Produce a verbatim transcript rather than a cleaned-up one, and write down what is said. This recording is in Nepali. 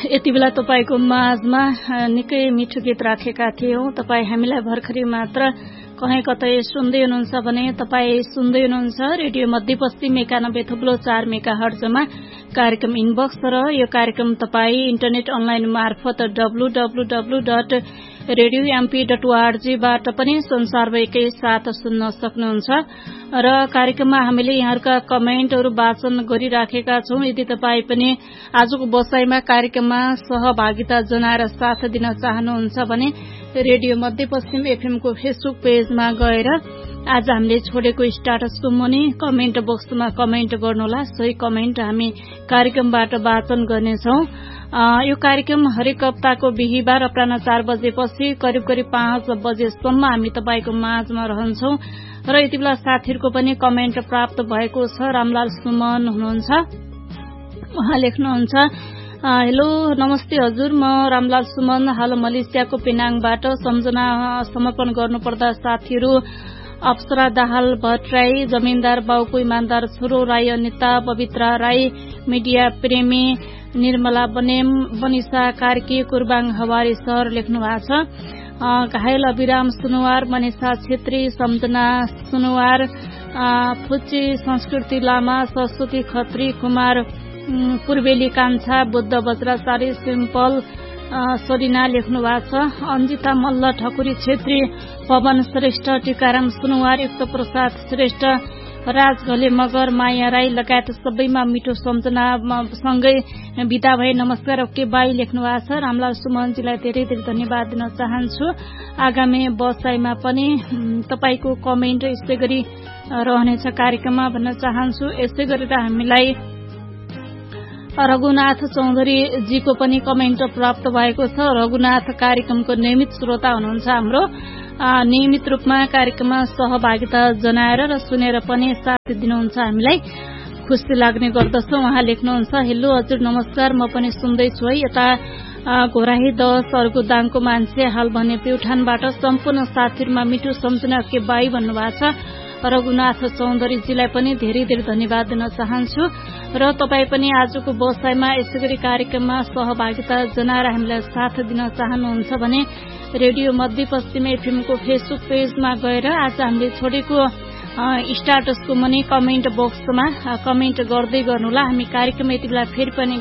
यति बेला तपाईको माझमा निकै मिठो गीत राखेका थियौं। तपाई हामीलाई भर्खरै मात्र कहीँ कतै सुन्दै हुनुहुन्छ भने तपाई सुन्दै हुनुहुन्छ रेडियो मध्यपश्चिम एकानब्बे थुप्लो चार मेगा हर्जमा कार्यक्रम इनबक्स र यो कार्यक्रम तपाई इन्टरनेट अनलाइन मार्फत W W W dot radio MP dot ORG बाट पनि संसारभरिकै साथ सुन्न सक्नुहुन्छ र कार्यक्रममा हामीले यहाँहरुका कमेन्टहरु वाचन गरिराखेका छौं। यदि तपाई पनि आजको बसाइमा कार्यक्रममा सहभागिता जनाएर साथ दिन चाहनुहुन्छ भने रेडियो मध्यपश्चिम एफएम को फेसबुक पेजमा गएर आज हामीले छोडेको स्ट्याटसको मुनि कमेन्ट बक्समा कमेन्ट गर्नुहोला। सही कमेन्ट हामी कार्यक्रमबाट वाचन गर्नेछौं। यो कार्यक्रम हरेक हप्ताको बिहीबार अपराह्न चार बजेपछि करिब करिब पाँच बजेसम्म हामी तपाईको माझमा रहन्छौं र यति बेला साथीहरुको पनि कमेन्ट प्राप्त भएको छ। रामलाल सुमन हुनुहुन्छ, उहाँ लेख्नुहुन्छ, हेलो नमस्ते हजुर, म रामलाल सुमन हाल मलेसियाको पेनाङबाट सम्झना समर्पण गर्नुपर्दा साथीहरु अप्सरा दाहाल भट्टराई, जमिनदार बाउको इमानदार छोरो राई अनिता, पवित्रा राई, मिडिया प्रेमी निर्मला बनेम, बनिसा कार्की, कुर्बाङ हवारी सर लेख्नु भएको छ। घायल अभिराम सुनुवार, मनिषा छेत्री, सम्झना सुनुवार, फुच्ची संस्कृति लामा, सरस्वती खत्री, कुमार पूर्वेली कान्छा, बुद्ध बज्राचारी, सिम्पल सरिना लेख्नु भएको छ। अन्जिता मल्ल, ठकुरी छेत्री, पवन श्रेष्ठ, टीकाराम सुनुवार, युक्त प्रसाद श्रेष्ठ, राज घले मगर, माया राई लगायत सबैमा मिठो सम्झना सँगै बिदा भए नमस्कार ओके बाई लेख्नु भएको छ। रामलाल सुमनजीलाई धेरै धेरै धन्यवाद दिन चाहन्छु। आगामी बसाइमा पनि तपाईको कमेन्ट यसै गरी रहनेछ कार्यक्रममा भन्न चाहन्छु। यसै गरेर हामीलाई रघुनाथ चौधरी जीको पनि कमेन्ट प्राप्त भएको छ। रघुनाथ कार्यक्रमको नियमित श्रोता हुनुहुन्छ, हाम्रो नियमित रूपमा कार्यक्रममा सहभागिता जनाएर र सुनेर पनि साथ दिनुहुन्छ, हामीलाई खुशी लाग्ने गर्दछ। उहाँ लेख्नुहुन्छ, हेलो हजुर नमस्कार, म पनि सुन्दैछु है, यता घोराही दश अर्गुदाङको मान्छे हाल भने प्युठानबाट सम्पूर्ण साथीहरुमा मिठो सम्झना के बाई भन्नुभएको छ। रघुनाथ चौधरीजीलाई पनि धेरै धेरै धन्यवाद दिन चाहन्छु र तपाई पनि आजको बसाइमा यसै गरी कार्यक्रममा सहभागिता जनाएर हामीलाई साथ दिन चाहनुहुन्छ भने रेडियो मध्यपश्चिम एफएम को फेसबुक पेजमा गएर आज हामीले छोडेको स्ट्याटसको मुनि कमेन्ट बक्समा कमेन्ट गर्दै गर्नुहोला। हामी कार्यक्रम यति बेला फेरि पनि